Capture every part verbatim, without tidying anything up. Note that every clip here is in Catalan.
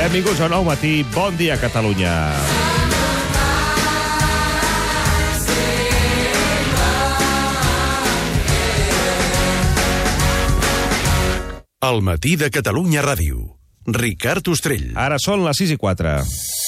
Benvinguts a un nou matí. Bon dia, Catalunya. El matí de Catalunya Ràdio. Ricard Ostrell. Ara són les sis i quatre.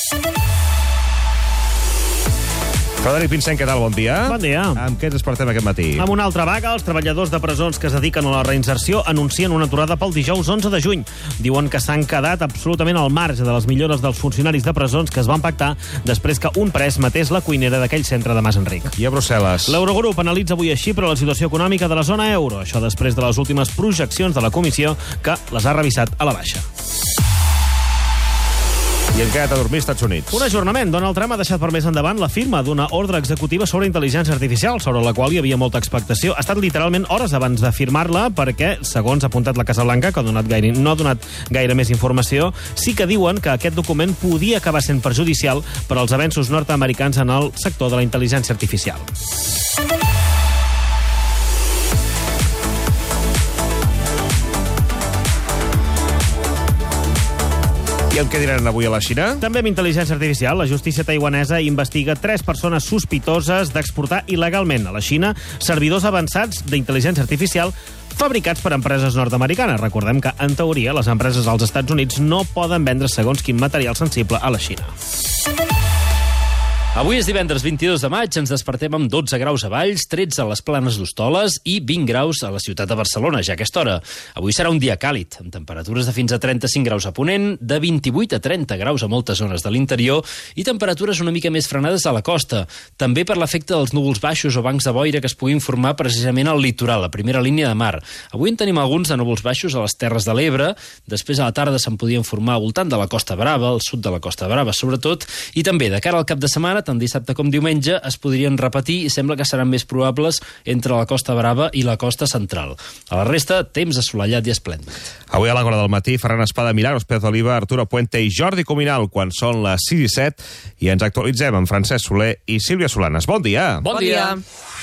Frederic Pinsent, què tal? Bon dia. Bon dia. Amb què ens despertem aquest matí? Amb una altra vaga, els treballadors de presons que es dediquen a la reinserció anuncien una aturada pel dijous onze de juny. Diuen que s'han quedat absolutament al marge de les millores dels funcionaris de presons que es van pactar després que un pres matés la cuinera d'aquell centre de Mas Enric. I a Brussel·les? L'Eurogrup analitza avui a Xipre la situació econòmica de la zona euro. Això després de les últimes projeccions de la comissió que les ha revisat a la baixa. I en què t'ha dormit als Estats Units? Un ajornament. Donald Trump ha deixat per més endavant la firma d'una ordre executiva sobre intel·ligència artificial, sobre la qual hi havia molta expectació. Ha estat literalment hores abans de firmar-la perquè, segons ha apuntat la Casa Blanca, que ha donat gaire, no ha donat gaire més informació, sí que diuen que aquest document podia acabar sent perjudicial per als avenços nord-americans en el sector de la intel·ligència artificial. I el que diran avui a la Xina? També amb intel·ligència artificial, la justícia taiwanesa investiga tres persones sospitoses d'exportar il·legalment a la Xina servidors avançats d'intel·ligència artificial fabricats per empreses nord-americanes. Recordem que, en teoria, les empreses als Estats Units no poden vendre segons quin material sensible a la Xina. Avui és divendres vint-i-dos de maig, ens despertem amb dotze graus a Valls, tretze a les Planes d'Hostoles i vint graus a la ciutat de Barcelona, ja a aquesta hora. Avui serà un dia càlid, amb temperatures de fins a trenta-cinc graus a Ponent, de vint-i-vuit a trenta graus a moltes zones de l'interior i temperatures una mica més frenades a la costa, també per l'efecte dels núvols baixos o bancs de boira que es puguin formar precisament al litoral, a primera línia de mar. Avui en tenim alguns de núvols baixos a les Terres de l'Ebre, després a la tarda se'n podien formar al voltant de la Costa Brava, al sud de la Costa Brava sobretot, i també de cara al cap de setmana, tant dissabte com diumenge, es podrien repetir i sembla que seran més probables entre la Costa Brava i la costa central. A la resta, temps assolellat i esplèndid. Avui a l'Àgora del matí, Ferran Espada, Milagros Pérez Oliva, Arturo Puente i Jordi Cuminal, quan són les sis i set, i ens actualitzem amb Francesc Soler i Sílvia Solanes. Bon dia! Bon dia!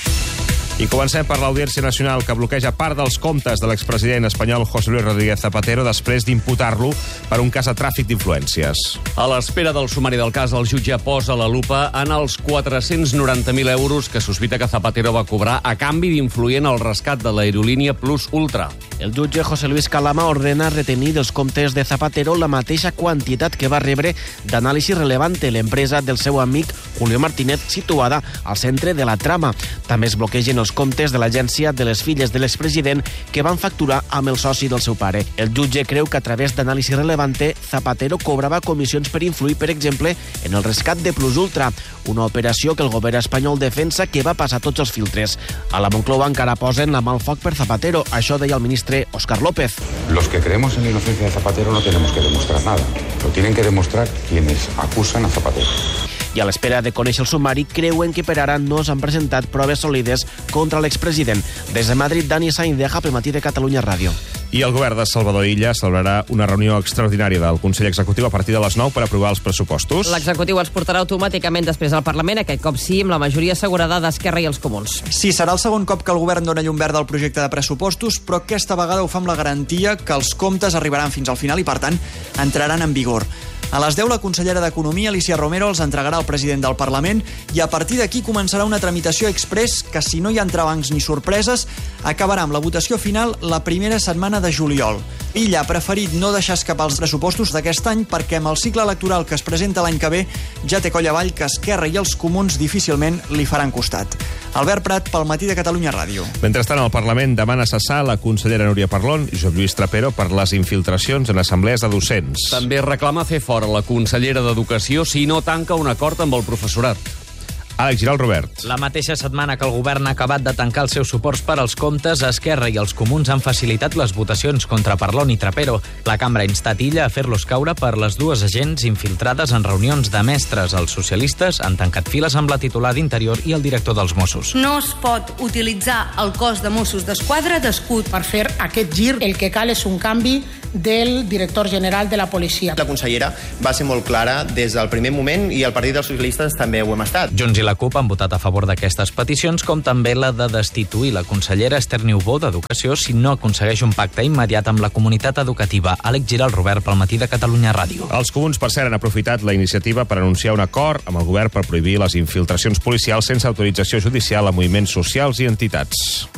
I comencem per l'Audiència Nacional, que bloqueja part dels comptes de l'expresident espanyol José Luis Rodríguez Zapatero després d'imputar-lo per un cas de tràfic d'influències. A l'espera del sumari del cas, el jutge posa la lupa en els quatre-cents noranta mil euros que sospita que Zapatero va cobrar a canvi d'influir en el rescat de l'aerolínia Plus Ultra. El jutge José Luis Calama ordena retenir dels comptes de Zapatero la mateixa quantitat que va rebre d'Anàlisi Relevante, l'empresa del seu amic Julio Martínez, situada al centre de la trama. També es bloquegen els comptes de l'agència de les filles de l'expresident que van facturar amb el soci del seu pare. El jutge creu que a través d'Anàlisi Relevante, Zapatero cobrava comissions per influir, per exemple, en el rescat de Plus Ultra, una operació que el govern espanyol defensa que va passar tots els filtres. A la Moncloa encara posen la mà al foc per Zapatero. Això deia el ministre Óscar López. Los que creemos en la inocencia de Zapatero no tenemos que demostrar nada. Lo tienen que demostrar quienes acusan a Zapatero. I a l'espera de conèixer el sumari, creuen que per ara no s'han presentat proves sòlides contra l'expresident. Des de Madrid, Dani Saindeja, pel matí de Catalunya Ràdio. I el govern de Salvador Illa celebrarà una reunió extraordinària del Consell Executiu a partir de les nou per aprovar els pressupostos. L'executiu els portarà automàticament després al Parlament, aquest cop sí, amb la majoria assegurada d'Esquerra i els Comuns. Sí, serà el segon cop que el govern dona llum verda al projecte de pressupostos, però aquesta vegada ho fa amb la garantia que els comptes arribaran fins al final i, per tant, entraran en vigor. A les deu, la consellera d'Economia, Alicia Romero, els entregarà al president del Parlament i a partir d'aquí començarà una tramitació express que, si no hi ha entrebancs ni sorpreses, acabarà amb la votació final la primera setmana de juliol. Illa ha preferit no deixar escapar els pressupostos d'aquest any perquè amb el cicle electoral que es presenta l'any que ve ja té coll avall que Esquerra i els Comuns difícilment li faran costat. Albert Prat, pel matí de Catalunya Ràdio. Mentrestant, el Parlament demana cessar la consellera Núria Parlon i Josep Lluís Trapero per les infiltracions en assemblees de docents. També reclama fer fora la consellera d'Educació si no tanca un acord amb el professorat. Àlex Giral Robert. La mateixa setmana que el govern ha acabat de tancar els seus suports per als comptes, Esquerra i els Comuns han facilitat les votacions contra Parlon i Trapero. La cambra ha instat Illa a fer-los caure per les dues agents infiltrades en reunions de mestres. Els socialistes han tancat files amb la titular d'Interior i el director dels Mossos. No es pot utilitzar el cos de Mossos d'Esquadra d'escut. Per fer aquest gir, el que cal és un canvi del director general de la policia. La consellera va ser molt clara des del primer moment i el Partit dels Socialistes també ho hem estat. Junts i la CUP han votat a favor d'aquestes peticions, com també la de destituir la consellera Esther Niubó d'Educació si no aconsegueix un pacte immediat amb la comunitat educativa. Àlex Giral, Robert, pel Matí de Catalunya Ràdio. Els comuns, per cert, han aprofitat la iniciativa per anunciar un acord amb el govern per prohibir les infiltracions policials sense autorització judicial a moviments socials i entitats.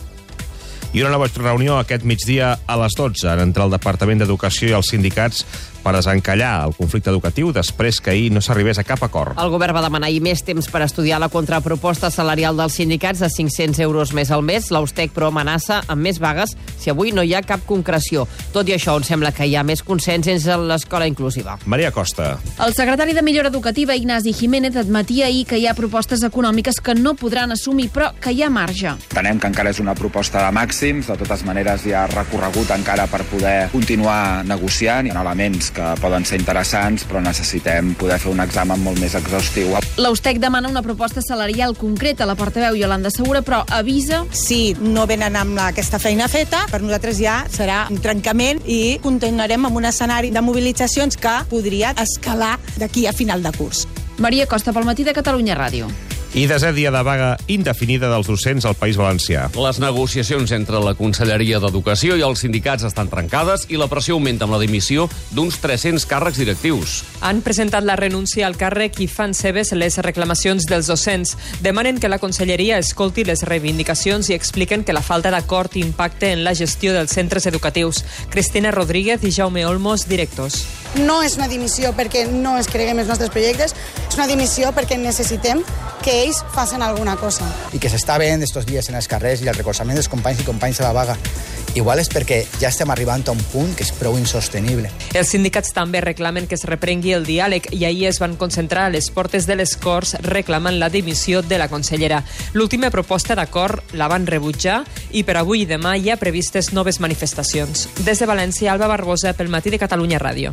I una nova reunió aquest migdia a les dotze entre el Departament d'Educació i els sindicats per desencallar el conflicte educatiu després que ahir no s'arribés a cap acord. El govern va demanar ahir més temps per estudiar la contraproposta salarial dels sindicats de cinc-cents euros més al mes. L'Austec, però, amenaça amb més vagues si avui no hi ha cap concreció. Tot i això, on sembla que hi ha més consens és en l'escola inclusiva. Maria Costa. El secretari de Millora Educativa, Ignasi Jiménez, admetia ahir que hi ha propostes econòmiques que no podran assumir, però que hi ha marge. Entenem que encara és una proposta de màxims, de totes maneres hi ha recorregut encara per poder continuar negociant. Hi ha elements que poden ser interessants, però necessitem poder fer un examen molt més exhaustiu. L'Austec demana una proposta salarial concreta. La portaveu Iolanda Segura, però avisa... Si no venen amb aquesta feina feta, per nosaltres ja serà un trencament i continuarem amb un escenari de mobilitzacions que podria escalar d'aquí a final de curs. Maria Costa, pel Matí de Catalunya Ràdio. I desè dia de vaga indefinida dels docents al País Valencià. Les negociacions entre la Conselleria d'Educació i els sindicats estan trencades i la pressió augmenta amb la dimissió d'uns tres-cents càrrecs directius. Han presentat la renúncia al càrrec i fan seves les reclamacions dels docents. Demanen que la Conselleria escolti les reivindicacions i expliquen que la falta d'acord impacta en la gestió dels centres educatius. Cristina Rodríguez i Jaume Olmos, directors. No és una dimissió perquè no es creguem els nostres projectes, és una dimissió perquè necessitem que ells facin alguna cosa. I que s'està veient estos dies en els carrers i el recolzament dels companys i companys de la vaga. Igual és perquè ja estem arribant a un punt que és prou insostenible. Els sindicats també reclamen que es reprengui el diàleg i ahir es van concentrar a les portes de les Corts reclamant la dimissió de la consellera. L'última proposta d'acord la van rebutjar i per avui i demà hi ha previstes noves manifestacions. Des de València, Alba Barbosa, pel Matí de Catalunya Ràdio.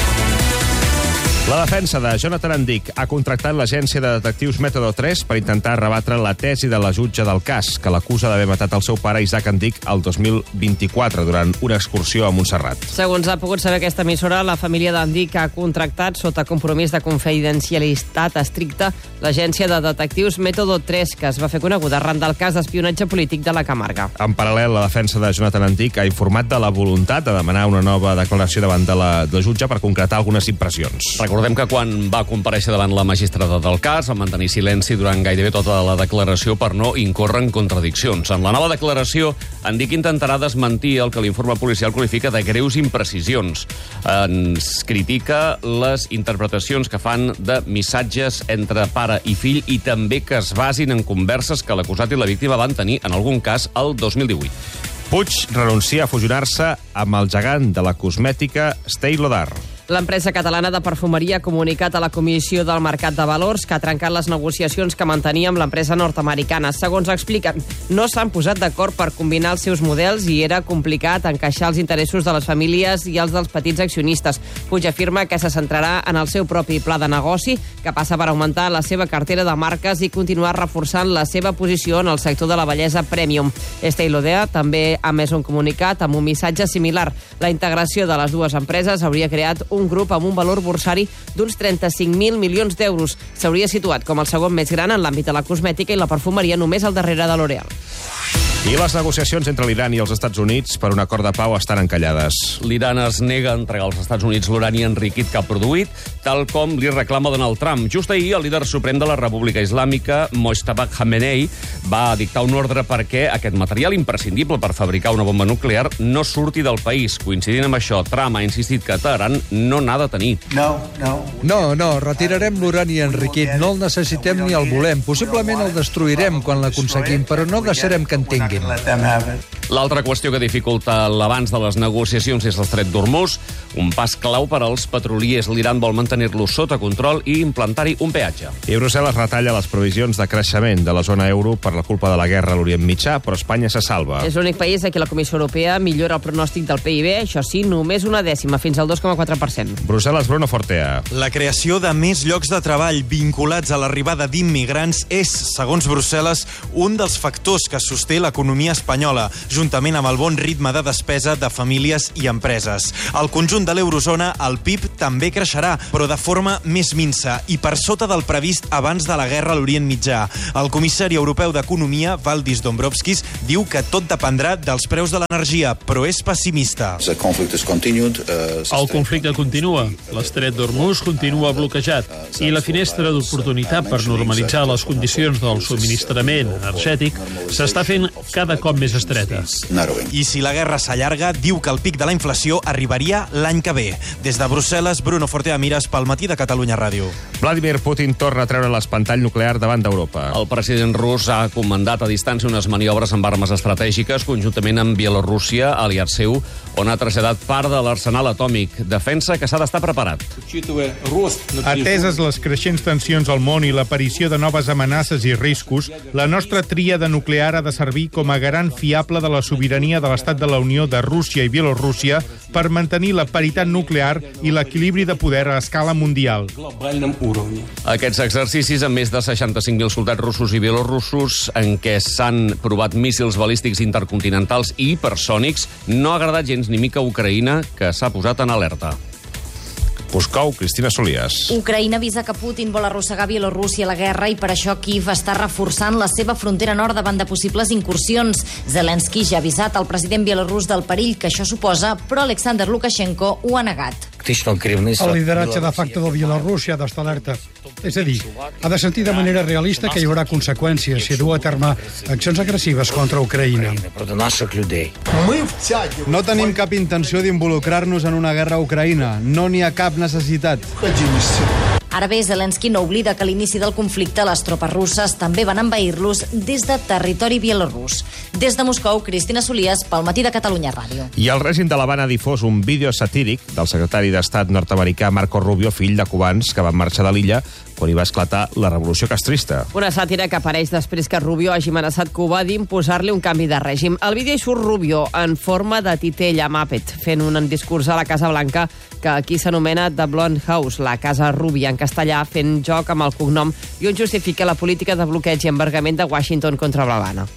La defensa de Jonathan Andic ha contractat l'agència de detectius Método tres per intentar rebatre la tesi de la jutge del cas, que l'acusa d'haver matat el seu pare Isaac Andic el dos mil vint-i-quatre durant una excursió a Montserrat. Segons ha pogut saber aquesta emissora, la família d'Andic ha contractat sota compromís de confidencialitat estricta l'agència de detectius Método tres, que es va fer coneguda arran del cas d'espionatge polític de la Camarga. En paral·lel, la defensa de Jonathan Andic ha informat de la voluntat de demanar una nova declaració davant de la, de la jutge per concretar algunes impressions. Recordem que quan va comparèixer davant la magistrada del cas va mantenir silenci durant gairebé tota la declaració per no incórrer en contradiccions. En la nova declaració, Andic intentarà desmentir el que l'informe policial qualifica de greus imprecisions. Ens critica les interpretacions que fan de missatges entre pare i fill i també que es basin en converses que l'acusat i la víctima van tenir, en algun cas, el dos mil divuit. Puig renuncia a fusionar-se amb el gegant de la cosmètica Estée Lauder. L'empresa catalana de perfumeria ha comunicat a la Comissió del Mercat de Valors que ha trencat les negociacions que mantenia amb l'empresa nord-americana. Segons expliquen, no s'han posat d'acord per combinar els seus models i era complicat encaixar els interessos de les famílies i els dels petits accionistes. Puig afirma que se centrarà en el seu propi pla de negoci, que passa per augmentar la seva cartera de marques i continuar reforçant la seva posició en el sector de la bellesa premium. Estée Lauder també ha emès un comunicat amb un missatge similar. La integració de les dues empreses hauria creat un grup amb un valor borsari d'uns trenta-cinc mil milions d'euros. S'hauria situat com el segon més gran en l'àmbit de la cosmètica i la perfumeria, només al darrere de L'Oréal. I les negociacions entre l'Iran i els Estats Units per un acord de pau estan encallades. L'Iran es nega a entregar als Estats Units l'urani enriquit que ha produït, tal com li reclama Donald Trump. Just ahir, el líder suprem de la República Islàmica, Mojtaba Khamenei, va dictar un ordre perquè aquest material imprescindible per fabricar una bomba nuclear no surti del país. Coincidint amb això, Trump ha insistit que Teheran no n'ha de tenir. No, no. No, no, retirarem l'urani enriquit. No el necessitem ni el volem. Possiblement el destruirem quan l'aconseguim, però no deixarem que en tinguin. L'altra qüestió que dificulta l'abans de les negociacions és l'estret d'Hormuz, un pas clau per als petroliers. L'Iran vol mantenir-lo sota control i implantar-hi un peatge. I Brussel·les retalla les previsions de creixement de la zona euro per la culpa de la guerra a l'Orient Mitjà, però Espanya se salva. És l'únic país a qui la Comissió Europea millora el pronòstic del P I B, això sí, només una dècima, fins al dos coma quatre per cent. Brussel·les, Bruno Fortea. La creació de més llocs de treball vinculats a l'arribada d'immigrants és, segons Brussel·les, un dels factors que sosté l'economia espanyola. juntament amb el bon ritme de despesa de famílies i empreses. Al conjunt de l'eurozona, el P I B també creixerà, però de forma més minsa i per sota del previst abans de la guerra a l'Orient Mitjà. El comissari europeu d'Economia, Valdis Dombrovskis, diu que tot dependrà dels preus de l'energia, però és pessimista. El conflicte continua, l'estret d'Hormuz continua bloquejat i la finestra d'oportunitat per normalitzar les condicions del subministrament energètic s'està fent cada cop més estreta. I si la guerra s'allarga, diu que el pic de la inflació arribaria l'any que ve. Des de Brussel·les, Bruno Fortea Mires pel Matí de Catalunya Ràdio. Vladimir Putin torna a treure l'espantall nuclear davant d'Europa. El president rus ha comandat a distància unes maniobres amb armes estratègiques conjuntament amb Bielorússia, aliat seu, on ha traslladat part de l'arsenal atòmic. Defensa que s'ha d'estar preparat. Ateses les creixents tensions al món i l'aparició de noves amenaces i riscos, la nostra tríada nuclear ha de servir com a garant fiable de la sobirania de l'Estat de la Unió de Rússia i Bielorússia per mantenir la paritat nuclear i l'equilibri de poder a escala mundial. Aquests exercicis, amb més de seixanta-cinc mil soldats russos i bielorussos, en què s'han provat míssils balístics intercontinentals i hipersònics, no ha agradat gens ni mica a Ucraïna, que s'ha posat en alerta. Moscou, Cristina Solias. Ucraïna avisa que Putin vol arrossegar Bielorússia a la guerra i per això Kiev està reforçant la seva frontera nord davant de possibles incursions. Zelensky ja ha avisat al president bielorús del perill que això suposa, però Alexander Lukashenko ho ha negat. El lideratge de facto de Bielorússia ha d'estar alerta. És a dir, ha de sentir de manera realista que hi haurà conseqüències si du a terme accions agressives contra Ucraïna. No tenim cap intenció d'involucrar-nos en una guerra a Ucraïna. No n'hi ha cap necessitat. Ara bé, Zelensky no oblida que a l'inici del conflicte les tropes russes també van envair-los des de territori bielorús. Des de Moscou, Cristina Solias, pel Matí de Catalunya Ràdio. I el règim de l'Havana ha difós un vídeo satíric del secretari d'Estat nord-americà Marco Rubio, fill de cubans que van marxar de l'illa quan hi va esclatar la revolució castrista. Una sàtira que apareix després que Rubio hagi amenaçat Cuba d'imposar-li un canvi de règim. Al vídeo hi surt Rubio en forma de titella Muppet, fent un discurs a la Casa Blanca que aquí s'anomena The Blonde House, la Casa Rubia en castellà, fent joc amb el cognom i on justifica la política de bloqueig i embargament de Washington contra l'Havana.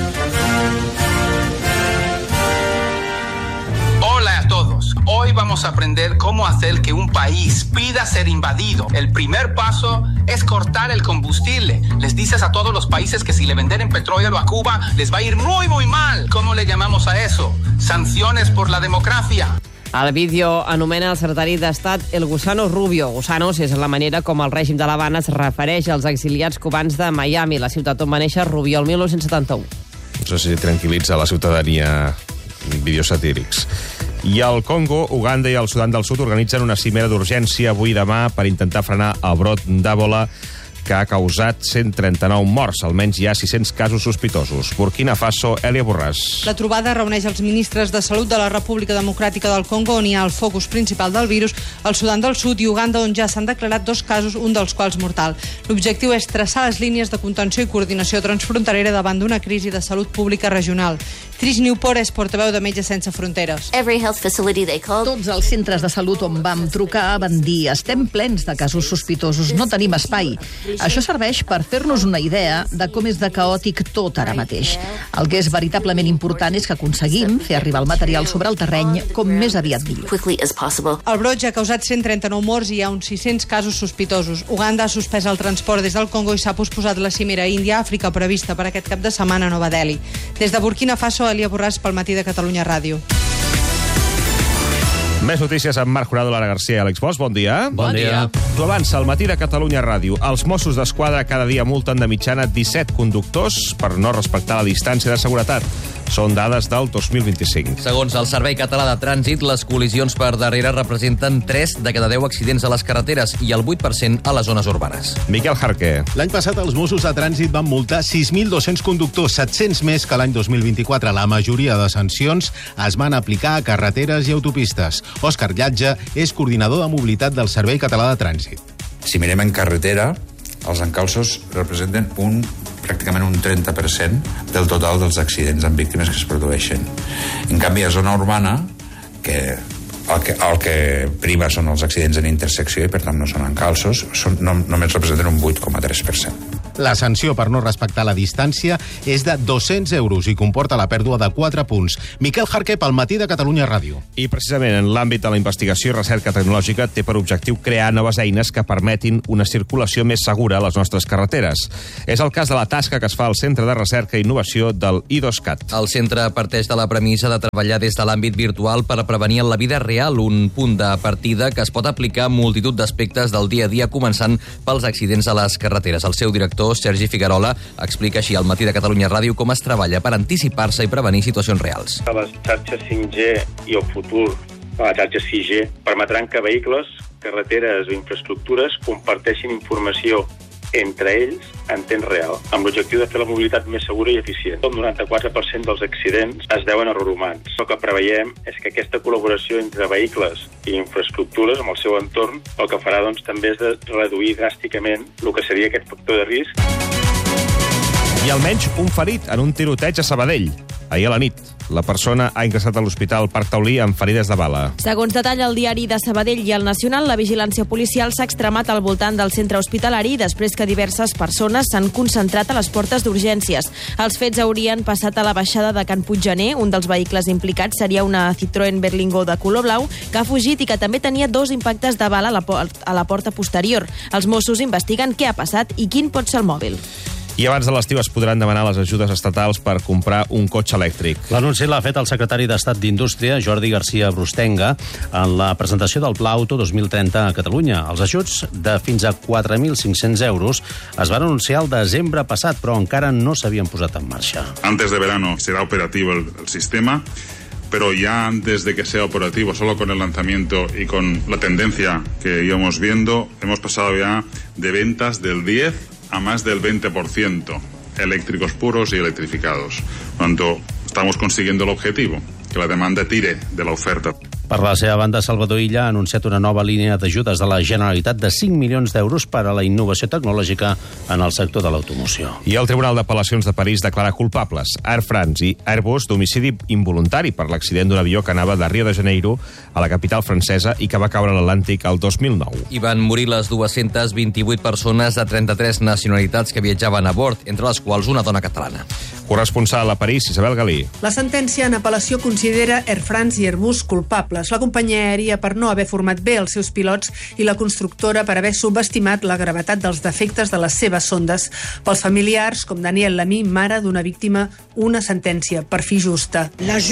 Hola a todos. Hoy vamos a aprender cómo hacer que un país pida ser invadido. El primer paso es cortar el combustible. Les dices a todos los países que si le venden petróleo a Cuba les va a ir muy, muy mal. ¿Cómo le llamamos a eso? Sanciones por la democracia. El vídeo anomena el secretari d'Estat el Gusano Rubio. Gusanos és la manera com el règim de l'Havana es refereix als exiliats cubans de Miami, la ciutat on va néixer Rubio el dinou setanta-u. No sé si tranquil·litza la ciutadania vídeos satírics. I al Congo, Uganda i el Sudan del Sud organitzen una cimera d'urgència avui i demà per intentar frenar el brot d'Ebola que ha causat cent trenta-nou morts. Almenys hi ha sis-cents casos sospitosos. Burkina Faso, Elia Borràs. La trobada reuneix els ministres de Salut de la República Democràtica del Congo, on hi ha el focus principal del virus, el Sudan del Sud i Uganda, on ja s'han declarat dos casos, un dels quals mortal. L'objectiu és traçar les línies de contenció i coordinació transfronterera davant d'una crisi de salut pública regional. Trish Newport és portaveu de Metges Sense Fronteres. Tots els centres de salut on vam trucar van dir estem plens de casos sospitosos, no tenim espai. Això serveix per fer-nos una idea de com és de caòtic tot ara mateix. El que és veritablement important és que aconseguim fer arribar el material sobre el terreny com més aviat millor. El brot ja ha causat cent trenta-nou morts i hi ha uns sis-cents casos sospitosos. Uganda ha suspès el transport des del Congo i s'ha posposat la cimera Índia-Àfrica prevista per aquest cap de setmana a Nova Delhi. Des de Burkina Faso, Elia Borràs pel Matí de Catalunya Ràdio. Més notícies amb Marc Jurado, Lara Garcia i Àlex Bosch. Bon dia. Bon dia. T'ho avança, al Matí de Catalunya Ràdio. Els Mossos d'Esquadra cada dia multen de mitjana disset conductors per no respectar la distància de seguretat. Són dades del dos mil vint-i-cinc. Segons el Servei Català de Trànsit, les col·lisions per darrere representen tres de cada deu accidents a les carreteres i el vuit per cent a les zones urbanes. Miquel Jarque. L'any passat els Mossos de Trànsit van multar sis mil dos-cents conductors, set-cents més que l'any dos mil vint-i-quatre. La majoria de sancions es van aplicar a carreteres i autopistes. Òscar Llatge és coordinador de mobilitat del Servei Català de Trànsit. Si mirem en carretera, els encalços representen un pràcticament un trenta per cent del total dels accidents amb víctimes que es produeixen. En canvi, a zona urbana, que el que, el que prima són els accidents en intersecció i, per tant, no són encalços, són, no, només representen un vuit coma tres per cent. La sanció per no respectar la distància és de dos-cents euros i comporta la pèrdua de quatre punts. Miquel Jarquep, al Matí de Catalunya Ràdio. I precisament en l'àmbit de la investigació i recerca tecnològica té per objectiu crear noves eines que permetin una circulació més segura a les nostres carreteres. És el cas de la tasca que es fa al Centre de Recerca i Innovació del I dos C A T. El centre parteix de la premissa de treballar des de l'àmbit virtual per prevenir en la vida real, un punt de partida que es pot aplicar a multitud d'aspectes del dia a dia, començant pels accidents a les carreteres. El seu director, Sergi Figuerola, explica així al Matí de Catalunya Ràdio com es treballa per anticipar-se i prevenir situacions reals. Les xarxes cinc G i el futur de la xarxa sis G permetran que vehicles, carreteres o infraestructures comparteixin informació entre ells en temps real, amb l'objectiu de fer la mobilitat més segura i eficient. El noranta-quatre per cent dels accidents es deuen a errors humans. El que preveiem és que aquesta col·laboració entre vehicles i infraestructures amb el seu entorn el que farà doncs, també és de reduir dràsticament el que seria aquest factor de risc. I almenys un ferit en un tiroteig a Sabadell. Ahir a la nit, la persona ha ingressat a l'Hospital Parc Taulí amb ferides de bala. Segons detalla el diari de Sabadell i el Nacional, la vigilància policial s'ha extremat al voltant del centre hospitalari després que diverses persones s'han concentrat a les portes d'urgències. Els fets haurien passat a la baixada de Can Puiggener. Un dels vehicles implicats seria una Citroën Berlingo de color blau que ha fugit i que també tenia dos impactes de bala a la, a la porta posterior. Els Mossos investiguen què ha passat i quin pot ser el mòbil. I abans de l'estiu es podran demanar les ajudes estatals per comprar un cotxe elèctric. L'anunci l'ha fet el secretari d'Estat d'Indústria, Jordi García Brustenga, en la presentació del Pla Auto dos mil trenta a Catalunya. Els ajuts de fins a quatre mil cinc-cents euros es van anunciar el desembre passat, però encara no s'havien posat en marxa. Antes de verano será operativo el, el sistema, pero ya antes de que sea operativo, solo con el lanzamiento y con la tendencia que íbamos viendo, hemos pasado ya de ventas del diez a más del veinte por ciento eléctricos puros y electrificados. Por tanto, estamos consiguiendo el objetivo, que la demanda tire de la oferta. Per la seva banda, Salvador Illa ha anunciat una nova línia d'ajudes de la Generalitat de cinc milions d'euros per a la innovació tecnològica en el sector de l'automoció. I el Tribunal d'Apel·lacions de París declara culpables Air France i Airbus d'homicidi involuntari per l'accident d'un avió que anava de Rio de Janeiro a la capital francesa i que va caure a l'Atlàntic el dos mil nou. Hi van morir les dues-centes vint-i-vuit persones de trenta-tres nacionalitats que viatjaven a bord, entre les quals una dona catalana. Corresponsal a París, Isabel Galí. La sentència en apel·lació considera Air France i Airbus culpables. La companyia aèria per no haver format bé els seus pilots i la constructora per haver subestimat la gravetat dels defectes de les seves sondes. Pels familiars, com Daniel Lamy, mare d'una víctima, una sentència per fi justa. La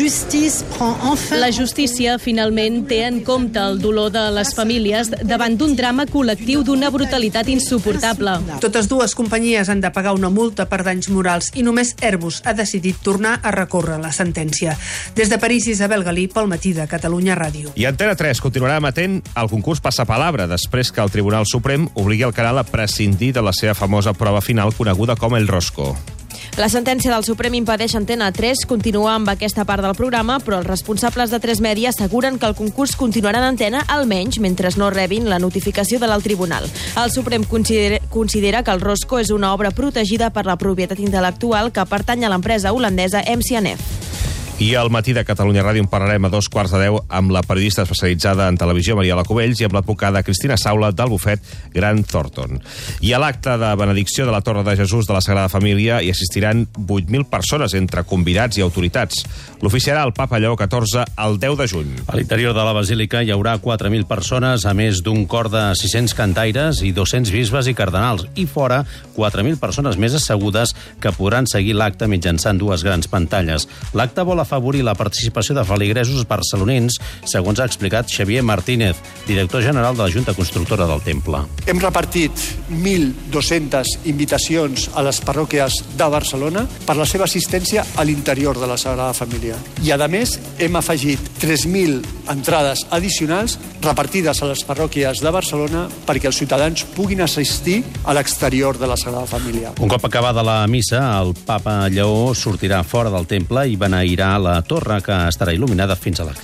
justícia finalment té en compte el dolor de les famílies davant d'un drama col·lectiu d'una brutalitat insuportable. Totes dues companyies han de pagar una multa per danys morals i només Airbus ha decidit tornar a recórrer la sentència. Des de París, Isabel Galí, pel Matí de Catalunya Ràdio. I Antena tres continuarà emetent el concurs Passapalabra després que el Tribunal Suprem obligui el canal a prescindir de la seva famosa prova final coneguda com el Rosco. La sentència del Suprem impedeix a Antena tres continuar amb aquesta part del programa, però els responsables de tres Media asseguren que el concurs continuarà en antena almenys mentre no rebin la notificació de l'alt tribunal. El Suprem considera, considera que el Rosco és una obra protegida per la propietat intel·lectual que pertany a l'empresa holandesa M C N F. I al Matí de Catalunya Ràdio en parlarem a dos quarts de deu amb la periodista especialitzada en televisió Mariela Cubells i amb l'advocada Cristina Saula del bufet Grant Thornton. I a l'acte de benedicció de la Torre de Jesús de la Sagrada Família hi assistiran vuit mil persones entre convidats i autoritats. L'oficiarà el Papa Lleó catorze el deu de juny. A l'interior de la Basílica hi haurà quatre mil persones, a més d'un cor de sis-cents cantaires i dos-cents bisbes i cardenals. I fora, quatre mil persones més assegudes que podran seguir l'acte mitjançant dues grans pantalles. L'acte vol afavorir la participació de feligresos barcelonins, segons ha explicat Xavier Martínez, director general de la Junta Constructora del Temple. Hem repartit mil dos-centes invitacions a les parròquies de Barcelona per la seva assistència a l'interior de la Sagrada Família. I, a més, hem afegit tres mil entrades addicionals repartides a les parròquies de Barcelona perquè els ciutadans puguin assistir a l'exterior de la Sagrada Família. Un cop acabada la missa, el Papa Lleó sortirà fora del temple i beneirà la torre, que estarà il·luminada fins a la creu.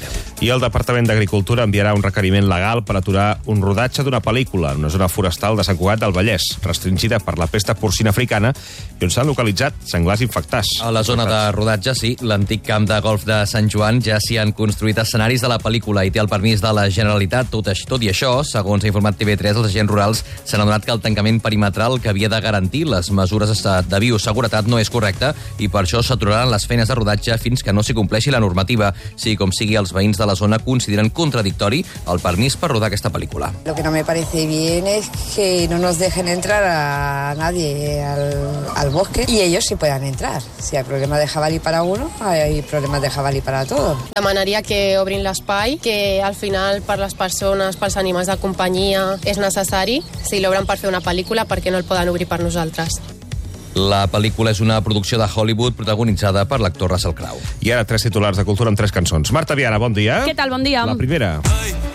I el Departament d'Agricultura enviarà un requeriment legal per aturar un rodatge d'una pel·lícula en una zona forestal de Sant Cugat del Vallès, restringida per la pesta porcina africana, i on s'han localitzat senglars infectats. A la zona de rodatge, sí, l'antic camp de golf de Sant Joan ja s'hi han construït escenaris de la pel·lícula i té el permís de la Generalitat. Tot, tot i això, segons ha informat T V tres, els agents rurals s'han adonat que el tancament perimetral que havia de garantir les mesures de bioseguretat no és correcte i per això s'aturaran les feines de rodatge fins que no s'hi compleixi la normativa. Sí, com sigui, els veïns de la zona consideren contradictori el permís per rodar aquesta pel·lícula. Lo que no me parece bien es que no nos dejen entrar a nadie al, al bosque y ellos sí puedan entrar. Si hay problemas de jabalí para uno, hay problemas de jabalí para todos. Demanaria que obrin l'espai, que al final per les persones, pels animals de companyia és necessari. Si l'obren per fer una pel·lícula, per què no el poden obrir per nosaltres? La pel·lícula és una producció de Hollywood protagonitzada per l'actor Russell Crowe. I ara tres titulars de cultura amb tres cançons. Marta Viana, bon dia. Què tal, bon dia? La primera.